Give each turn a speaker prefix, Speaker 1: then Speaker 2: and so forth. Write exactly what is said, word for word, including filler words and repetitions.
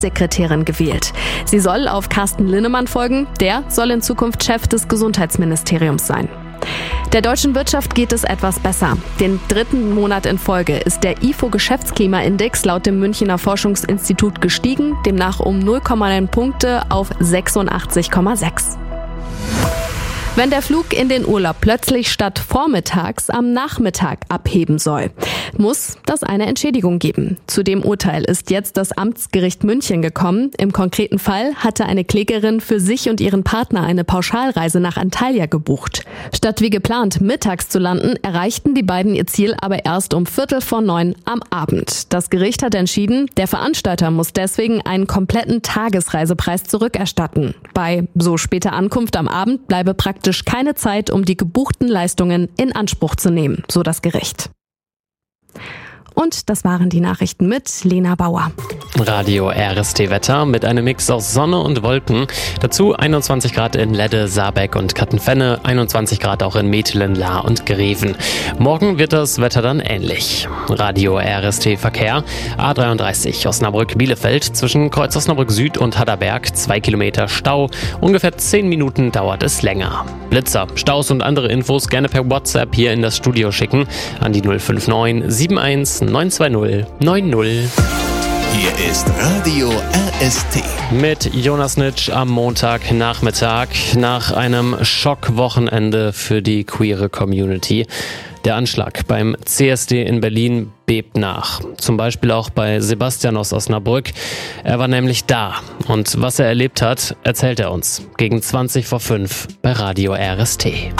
Speaker 1: Sekretärin gewählt. Sie soll auf Carsten Linnemann folgen, der soll in Zukunft Chef des Gesundheitsministeriums sein. Der deutschen Wirtschaft geht es etwas besser. Den dritten Monat in Folge ist der I F O-Geschäftsklimaindex laut dem Münchner Forschungsinstitut gestiegen, demnach um null Komma neun Punkte auf sechsundachtzig Komma sechs. Wenn der Flug in den Urlaub plötzlich statt vormittags am Nachmittag abheben soll, muss das eine Entschädigung geben. Zu dem Urteil ist jetzt das Amtsgericht München gekommen. Im konkreten Fall hatte eine Klägerin für sich und ihren Partner eine Pauschalreise nach Antalya gebucht. Statt wie geplant mittags zu landen, erreichten die beiden ihr Ziel aber erst um Viertel vor neun am Abend. Das Gericht hat entschieden, der Veranstalter muss deswegen einen kompletten Tagesreisepreis zurückerstatten. Bei so später Ankunft am Abend bleibe praktisch keine Zeit, um die gebuchten Leistungen in Anspruch zu nehmen, so das Gericht. Und das waren die Nachrichten mit Lena Bauer.
Speaker 2: Radio R S T Wetter mit einem Mix aus Sonne und Wolken. Dazu einundzwanzig Grad in Ledde, Saarbeck und Kattenfenne, einundzwanzig Grad auch in Metelen, Lahr und Greven. Morgen wird das Wetter dann ähnlich. Radio R S T Verkehr. A dreiunddreißig Osnabrück-Bielefeld zwischen Kreuz Osnabrück Süd und Hadderberg. Zwei Kilometer Stau. Ungefähr zehn Minuten dauert es länger. Blitzer, Staus und andere Infos gerne per WhatsApp hier in das Studio schicken an die null fünf neun sieben eins neun zwei null neun null.
Speaker 3: Hier ist Radio R S T.
Speaker 2: Mit Jonas Nitsch am Montagnachmittag nach einem Schockwochenende für die queere Community. Der Anschlag beim C S D in Berlin bebt nach. Zum Beispiel auch bei Sebastian aus Osnabrück. Er war nämlich da. Und was er erlebt hat, erzählt er uns gegen zwanzig vor fünf bei Radio R S T.